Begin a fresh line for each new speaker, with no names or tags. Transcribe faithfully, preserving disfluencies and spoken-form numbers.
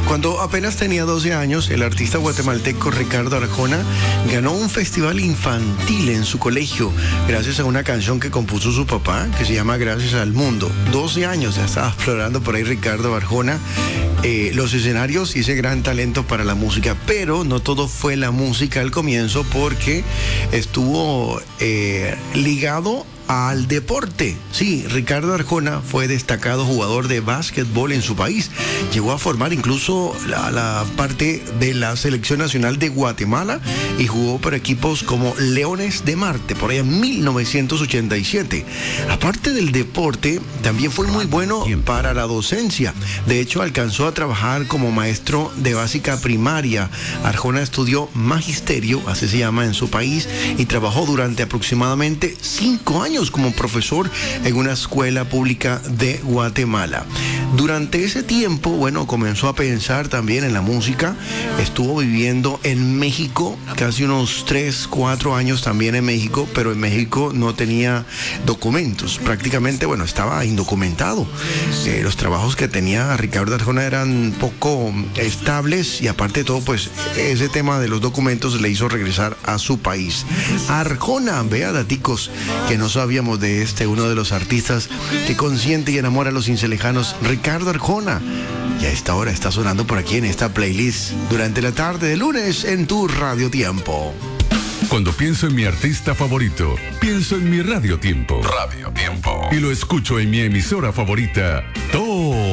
Cuando apenas tenía doce años, el artista guatemalteco Ricardo Arjona ganó un festival infantil en su colegio gracias a una canción que compuso su papá que se llama Gracias al Mundo. doce años ya estaba explorando por ahí Ricardo Arjona eh, los escenarios y ese gran talento para la música, pero no todo fue la música al comienzo porque estuvo eh, ligado al deporte. Sí, Ricardo Arjona fue destacado jugador de básquetbol en su país. Llegó a formar incluso la, la parte de la selección nacional de Guatemala y jugó por equipos como Leones de Marte, por allá en mil novecientos ochenta y siete. Aparte del deporte, también fue muy bueno para la docencia. De hecho, alcanzó a trabajar como maestro de básica primaria. Arjona estudió magisterio, así se llama en su país, y trabajó durante aproximadamente cinco años como profesor en una escuela pública de Guatemala. Durante ese tiempo, bueno, comenzó a pensar también en la música. Estuvo viviendo en México casi unos tres, cuatro años también en México, pero en México no tenía documentos. Prácticamente, bueno, estaba indocumentado. Eh, los trabajos que tenía Ricardo Arjona eran poco estables y aparte de todo, pues ese tema de los documentos le hizo regresar a su país. Arjona, vea daticos que no sabíamos de este, uno de los artistas que consiente y enamora a los cincelejanos, Ricardo Arjona. Y a esta hora está sonando por aquí en esta playlist durante la tarde de lunes en tu Radio Tiempo.
Cuando pienso en mi artista favorito, pienso en mi Radio Tiempo. Radio Tiempo. Y lo escucho en mi emisora favorita, todo.